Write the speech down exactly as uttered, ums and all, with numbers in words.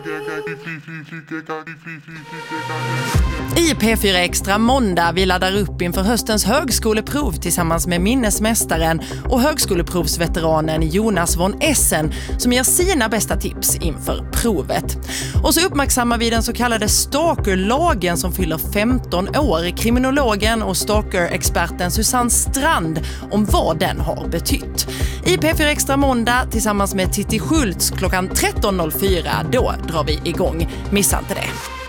I P fyra Extra måndag vi laddar upp inför höstens högskoleprov tillsammans med minnesmästaren och högskoleprovsveteranen Jonas von Essen som ger sina bästa tips inför provet. Och så uppmärksammar vi den så kallade stalkerlagen som fyller femton år, kriminologen och stalker-experten Susanne Strand om vad den har betytt. I P fyra Extra måndag tillsammans med Titti Schultz klockan tretton noll fyra, då drar vi igång. Missa inte det.